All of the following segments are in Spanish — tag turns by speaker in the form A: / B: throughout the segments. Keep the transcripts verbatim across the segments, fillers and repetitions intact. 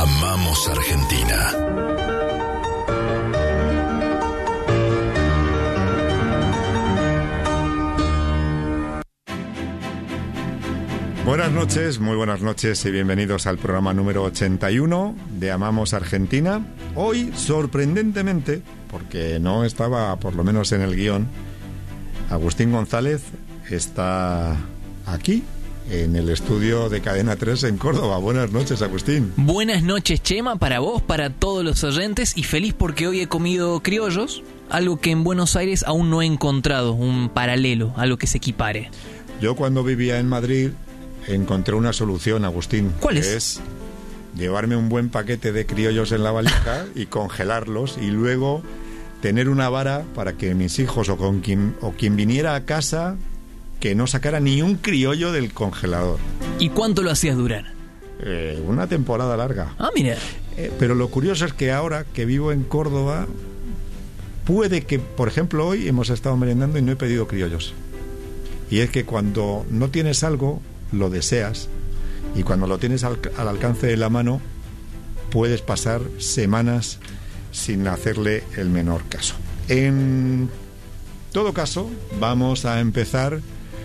A: Amamos Argentina.
B: Buenas noches, muy buenas noches y bienvenidos al programa número ochenta y uno de Amamos Argentina. Hoy, sorprendentemente, porque no estaba por lo menos en el guión, Agustín González está aquí, en el estudio de Cadena tres en Córdoba. Buenas noches, Agustín.
C: Buenas noches, Chema, para vos, para todos los oyentes, y feliz porque hoy he comido criollos, algo que en Buenos Aires aún no he encontrado, un paralelo, algo que se equipare.
B: Yo cuando vivía en Madrid encontré una solución, Agustín.
C: ¿Cuál es?
B: Es llevarme un buen paquete de criollos en la valija y congelarlos y luego tener una vara para que mis hijos o con quien, o quien viniera a casa que no sacara ni un criollo del congelador.
C: ¿Y cuánto lo hacías durar?
B: Eh, una temporada larga.
C: Ah, mira.
B: Eh, pero lo curioso es que ahora que vivo en Córdoba, puede que, por ejemplo, hoy hemos estado merendando y no he pedido criollos. Y es que cuando no tienes algo, lo deseas, y cuando lo tienes al, al alcance de la mano, puedes pasar semanas sin hacerle el menor caso. En todo caso, vamos a empezar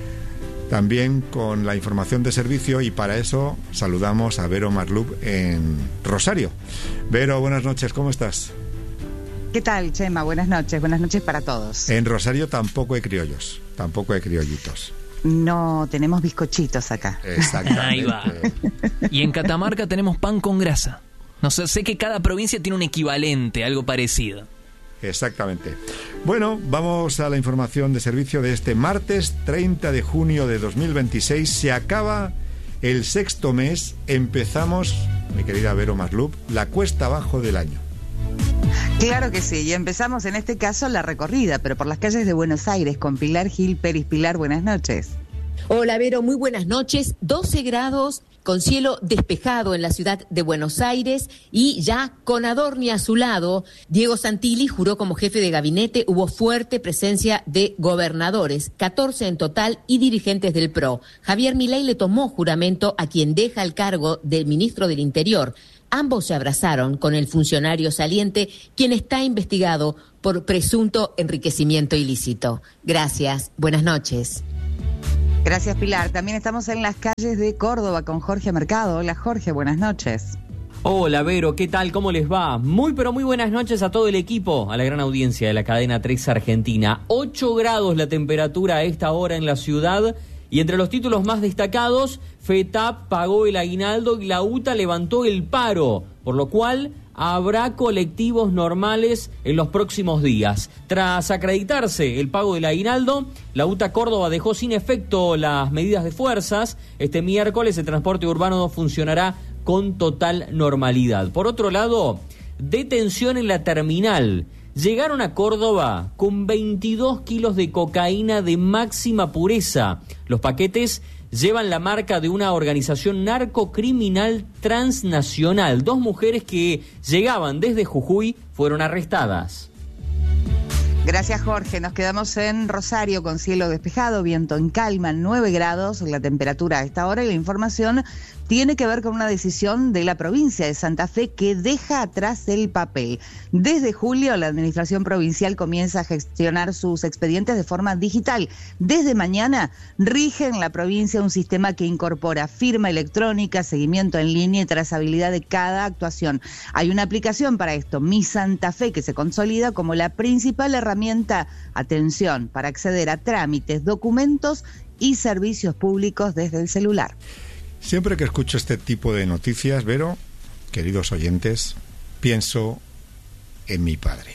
B: también con la información de servicio, y para eso saludamos a Vero Marlup en Rosario. Vero, buenas noches, ¿cómo estás?
D: ¿Qué tal, Chema? Buenas noches, buenas noches para todos.
B: En Rosario tampoco hay criollos, tampoco hay criollitos.
D: No, tenemos bizcochitos acá.
B: Exactamente.
C: Ahí va. Y en Catamarca tenemos pan con grasa. No sé, sé que cada provincia tiene un equivalente, algo parecido.
B: Exactamente. Bueno, vamos a la información de servicio de este martes treinta de junio de dos mil veintiséis. Se acaba el sexto mes. Empezamos, mi querida Vero Marlup, la cuesta abajo del año.
D: Claro que sí, y empezamos en este caso la recorrida, pero por las calles de Buenos Aires con Pilar Gil Pérez. Pilar, buenas noches.
E: Hola, Vero, muy buenas noches. doce grados con cielo despejado en la ciudad de Buenos Aires y ya con Adorni a su lado. Diego Santilli juró como jefe de gabinete. Hubo fuerte presencia de gobernadores, catorce en total, y dirigentes del P R O. Javier Milei le tomó juramento a quien deja el cargo de ministro del Interior. Ambos se abrazaron con el funcionario saliente, quien está investigado por presunto enriquecimiento ilícito. Gracias, buenas noches.
D: Gracias, Pilar. También estamos en las calles de Córdoba con Jorge Mercado. Hola, Jorge, buenas noches.
F: Hola, Vero, ¿qué tal? ¿Cómo les va? Muy, pero muy buenas noches a todo el equipo, a la gran audiencia de la Cadena tres Argentina. ocho grados la temperatura a esta hora en la ciudad. Y entre los títulos más destacados, FETAP pagó el aguinaldo y la U T A levantó el paro, por lo cual habrá colectivos normales en los próximos días. Tras acreditarse el pago del aguinaldo, la U T A Córdoba dejó sin efecto las medidas de fuerzas. Este miércoles el transporte urbano funcionará con total normalidad. Por otro lado, detención en la terminal. Llegaron a Córdoba con veintidós kilos de cocaína de máxima pureza. Los paquetes llevan la marca de una organización narcocriminal transnacional. Dos mujeres que llegaban desde Jujuy fueron arrestadas.
D: Gracias, Jorge. Nos quedamos en Rosario con cielo despejado, viento en calma, nueve grados, la temperatura a esta hora, y la información tiene que ver con una decisión de la provincia de Santa Fe que deja atrás el papel. Desde julio, la administración provincial comienza a gestionar sus expedientes de forma digital. Desde mañana, rige en la provincia un sistema que incorpora firma electrónica, seguimiento en línea y trazabilidad de cada actuación. Hay una aplicación para esto, Mi Santa Fe, que se consolida como la principal herramienta, atención, para acceder a trámites, documentos y servicios públicos desde el celular.
B: Siempre que escucho este tipo de noticias, Vero, queridos oyentes, pienso en mi padre.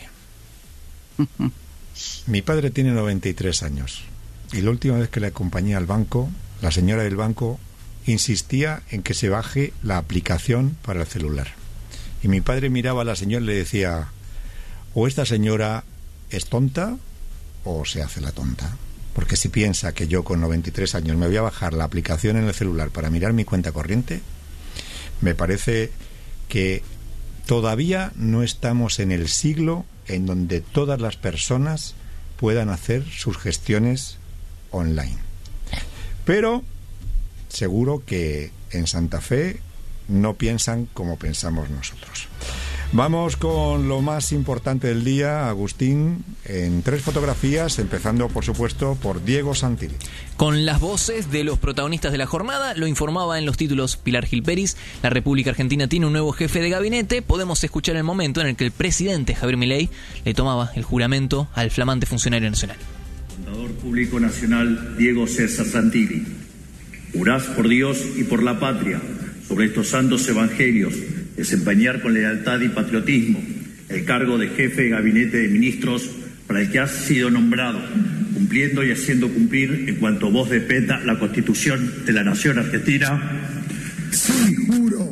B: Mi padre tiene noventa y tres años y la última vez que le acompañé al banco, la señora del banco insistía en que se baje la aplicación para el celular. Y mi padre miraba a la señora y le decía, o esta señora es tonta o se hace la tonta. Porque si piensa que yo con noventa y tres años me voy a bajar la aplicación en el celular para mirar mi cuenta corriente, me parece que todavía no estamos en el siglo en donde todas las personas puedan hacer sus gestiones online. Pero seguro que en Santa Fe no piensan como pensamos nosotros. Vamos con lo más importante del día, Agustín, en tres fotografías, empezando por supuesto por Diego Santilli.
C: Con las voces de los protagonistas de la jornada, lo informaba en los títulos Pilar Gil Peris. La República Argentina tiene un nuevo jefe de gabinete. Podemos escuchar el momento en el que el presidente Javier Milei le tomaba el juramento al flamante funcionario nacional.
G: Contador Público Nacional Diego César Santilli, jurás por Dios y por la patria, sobre estos santos evangelios, desempeñar con lealtad y patriotismo el cargo de jefe de gabinete de ministros para el que has sido nombrado, cumpliendo y haciendo cumplir en cuanto vos dependa la Constitución de la Nación Argentina.
A: Sí, juro.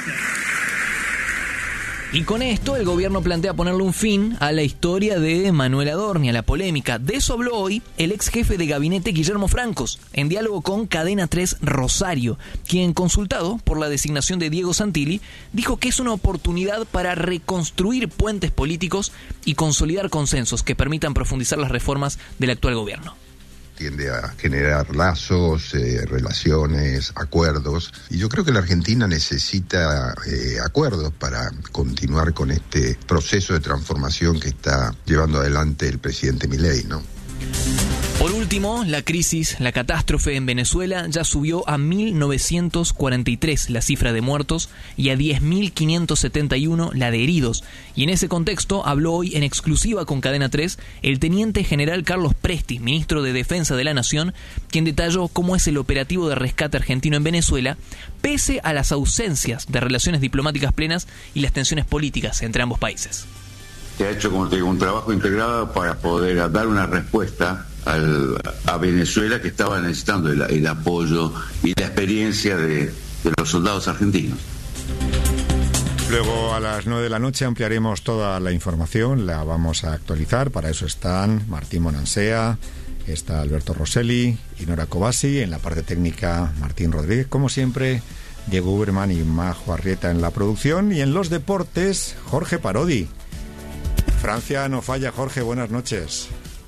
C: Y con esto el gobierno plantea ponerle un fin a la historia de Manuel Adorni, a la polémica. De eso habló hoy el ex jefe de gabinete Guillermo Francos, en diálogo con Cadena tres Rosario, quien, consultado por la designación de Diego Santilli, dijo que es una oportunidad para reconstruir puentes políticos y consolidar consensos que permitan profundizar las reformas del actual gobierno.
H: Tiende a generar lazos, eh, relaciones, acuerdos, y yo creo que la Argentina necesita eh, acuerdos para continuar con este proceso de transformación que está llevando adelante el presidente Milei, ¿no?
C: Por último, la crisis, la catástrofe en Venezuela ya subió a mil novecientos cuarenta y tres la cifra de muertos y a diez mil quinientos setenta y uno la de heridos. Y en ese contexto habló hoy en exclusiva con Cadena tres el teniente general Carlos Presti, ministro de Defensa de la Nación, quien detalló cómo es el operativo de rescate argentino en Venezuela, pese a las ausencias de relaciones diplomáticas plenas y las tensiones políticas entre ambos países.
I: Se ha hecho, como te digo, un trabajo integrado para poder dar una respuesta al, a Venezuela, que estaba necesitando el, el apoyo y la experiencia de, de los soldados argentinos.
B: Luego a las nueve de la noche ampliaremos toda la información, la vamos a actualizar. Para eso están Martín Monansea, está Alberto Rosselli y Nora Cobasi. En la parte técnica, Martín Rodríguez, como siempre, Diego Uberman y Majo Arrieta en la producción. Y en los deportes, Jorge Parodi. Francia no falla, Jorge, buenas noches.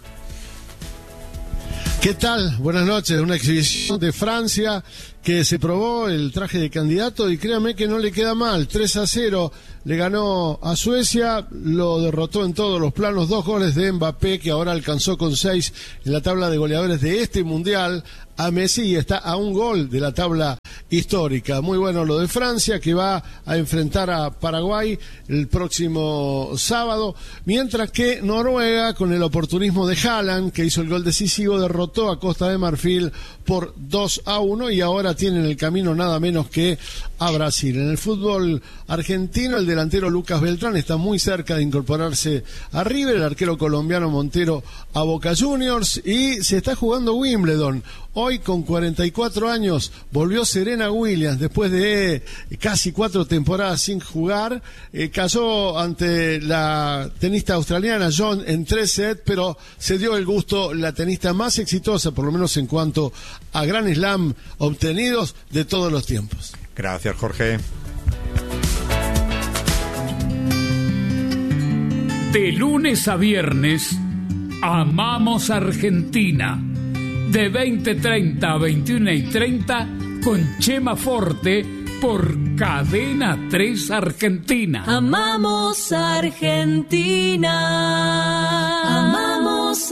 J: ¿Qué tal? Buenas noches. Una exhibición de Francia que se probó el traje de candidato y créame que no le queda mal. tres a cero le ganó a Suecia, lo derrotó en todos los planos. Dos goles de Mbappé, que ahora alcanzó con seis en la tabla de goleadores de este mundial a Messi y está a un gol de la tabla histórica. Muy bueno lo de Francia, que va a enfrentar a Paraguay el próximo sábado, mientras que Noruega, con el oportunismo de Haaland, que hizo el gol decisivo, derrotó a Costa de Marfil por dos a uno y ahora tiene en el camino nada menos que a Brasil. En el fútbol argentino, el delantero Lucas Beltrán está muy cerca de incorporarse a River, el arquero colombiano Montero a Boca Juniors, y se está jugando Wimbledon. Hoy, con cuarenta y cuatro años, volvió Serena Williams después de casi cuatro temporadas sin jugar. Eh, cayó ante la tenista australiana John en tres sets, pero se dio el gusto la tenista más exitosa, por lo menos en cuanto a Grand Slam obtenidos de todos los tiempos.
B: Gracias, Jorge.
K: De lunes a viernes, Amamos Argentina. De veinte treinta a veintiuno y treinta con Chema Forte por Cadena tres Argentina.
L: Amamos Argentina. Amamos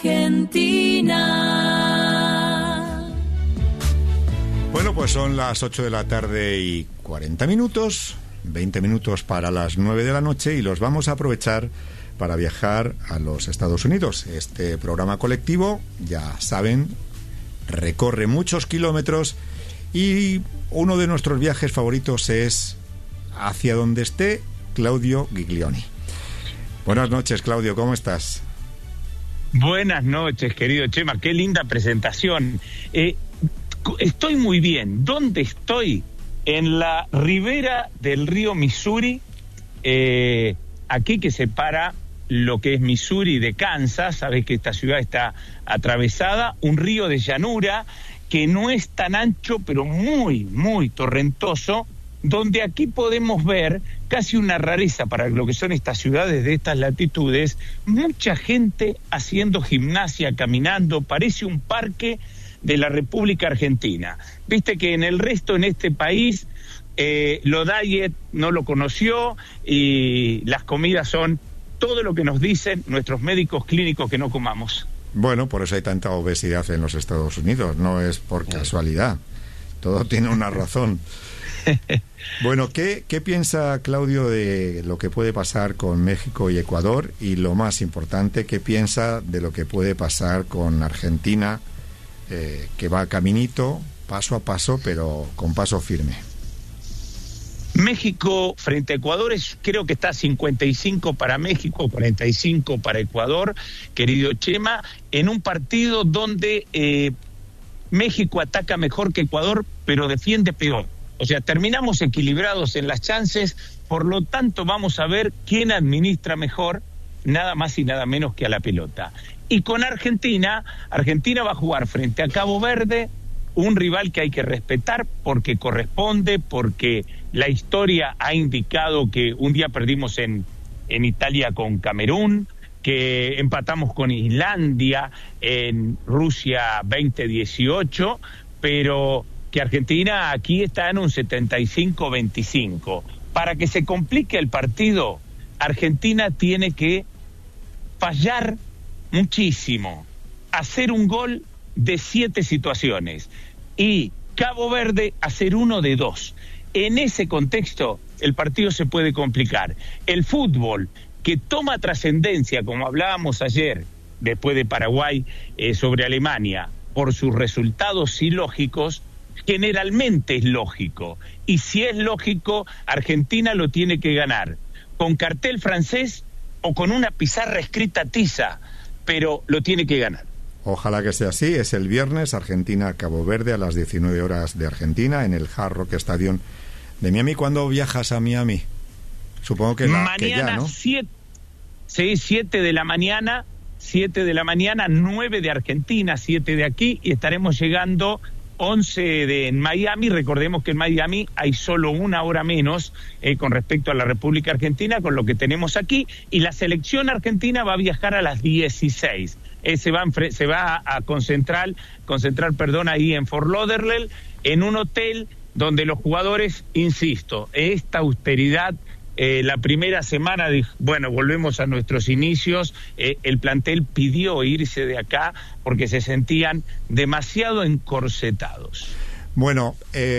L: Argentina.
B: Bueno, pues son las ocho de la tarde y cuarenta minutos, veinte minutos para las nueve de la noche, y los vamos a aprovechar para viajar a los Estados Unidos. Este programa colectivo, ya saben, recorre muchos kilómetros y uno de nuestros viajes favoritos es hacia donde esté Claudio Giglioni. Buenas noches, Claudio, ¿cómo estás?
M: Buenas noches, querido Chema, qué linda presentación. Eh, estoy muy bien. ¿Dónde estoy? En la ribera del río Missouri, eh, aquí que separa lo que es Missouri de Kansas. Sabés que esta ciudad está atravesada, un río de llanura que no es tan ancho, pero muy, muy torrentoso, donde aquí podemos ver, casi una rareza para lo que son estas ciudades de estas latitudes, mucha gente haciendo gimnasia, caminando. Parece un parque de la República Argentina. Viste que en el resto, en este país, eh, lo diet no lo conoció y las comidas son todo lo que nos dicen nuestros médicos clínicos que no comamos.
B: Bueno, por eso hay tanta obesidad en los Estados Unidos, no es por casualidad, todo tiene una razón. Bueno, ¿qué, ¿qué piensa Claudio de lo que puede pasar con México y Ecuador? Y lo más importante, ¿qué piensa de lo que puede pasar con Argentina, eh, que va caminito, paso a paso, pero con paso firme?
M: México frente a Ecuador es, creo que está cincuenta y cinco para México, cuarenta y cinco para Ecuador, querido Chema, en un partido donde eh, México ataca mejor que Ecuador, pero defiende peor. O sea, terminamos equilibrados en las chances, por lo tanto vamos a ver quién administra mejor, nada más y nada menos que a la pelota. Y con Argentina, Argentina va a jugar frente a Cabo Verde, un rival que hay que respetar porque corresponde, porque la historia ha indicado que un día perdimos en, en Italia con Camerún, que empatamos con Islandia en Rusia veinte dieciocho, pero que Argentina aquí está en un setenta y cinco veinticinco. Para que se complique el partido, Argentina tiene que fallar muchísimo, hacer un gol de siete situaciones y Cabo Verde hacer uno de dos. En ese contexto el partido se puede complicar. El fútbol que toma trascendencia, como hablábamos ayer después de Paraguay eh, sobre Alemania, por sus resultados ilógicos, generalmente es lógico. Y si es lógico, Argentina lo tiene que ganar con cartel francés o con una pizarra escrita tiza, pero lo tiene que ganar.
B: Ojalá que sea así. Es el viernes, Argentina-Cabo Verde a las diecinueve horas de Argentina en el Hard Rock Stadium de Miami. ¿Cuándo viajas a Miami? Supongo que, la,
M: mañana,
B: que ya, ¿no?
M: siete, sí, siete de la mañana, siete de la mañana, nueve de Argentina, siete de aquí, y estaremos llegando once de en Miami. Recordemos que en Miami hay solo una hora menos eh, con respecto a la República Argentina, con lo que tenemos aquí, y la selección argentina va a viajar a las dieciséis. Eh, se va, a, se va a concentrar, concentrar perdón, ahí en Fort Lauderdale, en un hotel donde los jugadores, insisto, esta austeridad, eh, la primera semana, bueno, volvemos a nuestros inicios, eh, el plantel pidió irse de acá porque se sentían demasiado encorsetados.
B: Bueno, eh...